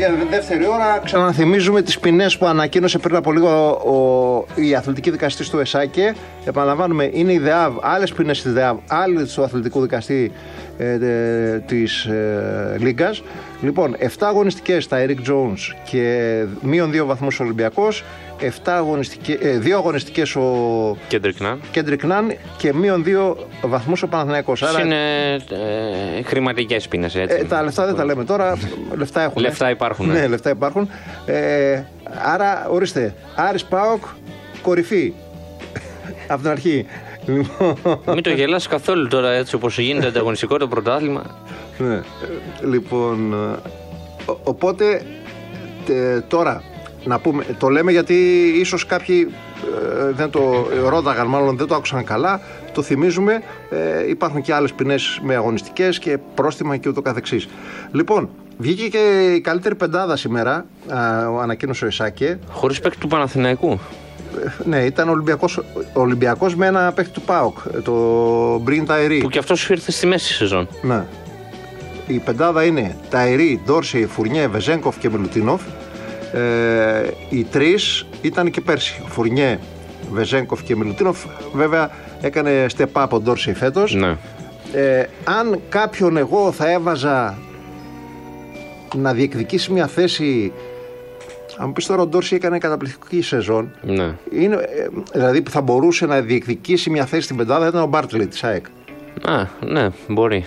για δεύτερη ώρα ξαναθυμίζουμε τις ποινές που ανακοίνωσε πριν από λίγο η αθλητική δικαστής του ΕΣΑΚΕ. Επαναλαμβάνουμε, είναι η ΔΕΑΒ, άλλες ποινές της ΔΕΑΒ, άλλες του αθλητικού δικαστή της Λίγκας. Λοιπόν, 7 αγωνιστικές στα Eric Jones και μείον 2 βαθμούς ο Ολυμπιακός, 2 αγωνιστικές ο Κέντρικ Ναν και μείον 2 βαθμούς ο Παναθηναϊκός. Άρα είναι χρηματικές ποινές, έτσι. Τα λεφτά δεν τα λέμε τώρα, λεφτά έχουν. Λεφτά υπάρχουν. Ναι, λεφτά υπάρχουν. Άρα, ορίστε, Άρης ΠΑΟΚ, κορυφή. Από την αρχή. Μην το γελάς καθόλου τώρα, έτσι όπως γίνεται ανταγωνιστικό το πρωτάθλημα. Ναι. Λοιπόν, οπότε τώρα να πούμε, το λέμε γιατί ίσως κάποιοι δεν το ρώταγαν, μάλλον δεν το άκουσαν καλά. Το θυμίζουμε, υπάρχουν και άλλες ποινές με αγωνιστικές και πρόστιμα και ούτω καθεξής. Λοιπόν, βγήκε και η καλύτερη πεντάδα σήμερα, ανακοίνωσε ο ΕΣΑΚΕ. Χωρίς παίκτη του Παναθηναϊκού. Ναι, ήταν Ολυμπιακός με ένα παίκτη του ΠΑΟΚ, το Μπριν Ταερί. Που και αυτός ήρθε στη μέση σεζόν. Ναι. Η πεντάδα είναι Ταερί, Ντόρσεϊ, Φουρνιέ, Βεζένκοφ και Μιλουτίνοφ. Οι τρεις ήταν και πέρσι. Φουρνιέ, Βεζένκοφ και Μιλουτίνοφ. Βέβαια έκανε step up ο Ντόρσεϊ φέτος. Ναι. Αν κάποιον εγώ θα έβαζα να διεκδικήσει μια θέση. Αν μου πεις τώρα ο Ντόρσεϊ έκανε καταπληκτική σεζόν. Ναι. Δηλαδή που θα μπορούσε να διεκδικήσει μια θέση στην πεντάδα ήταν ο Μπάρτλι της ΑΕΚ. Ναι, μπορεί.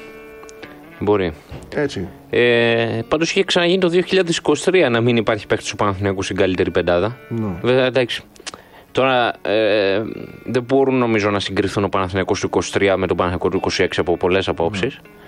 Έτσι. Πάντως είχε ξαναγίνει το 2023 να μην υπάρχει παίκτης του Παναθηναϊκού στην καλύτερη πεντάδα. Ναι. Βέβαια, εντάξει. Τώρα δεν μπορούν νομίζω να συγκριθούν ο Παναθηναϊκός του 23 με τον Παναθηναϊκό του 26 από πολλές απόψεις.